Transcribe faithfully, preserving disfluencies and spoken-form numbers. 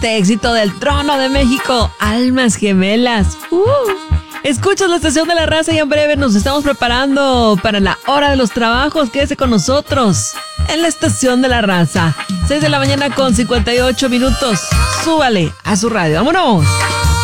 este éxito del Trono de México, Almas Gemelas. Uh. Escuchas la estación de la raza y en breve nos estamos preparando para la hora de los trabajos. Quédese con nosotros en la estación de la raza. seis de la mañana con cincuenta y ocho minutos. Súbale a su radio. ¡Vámonos!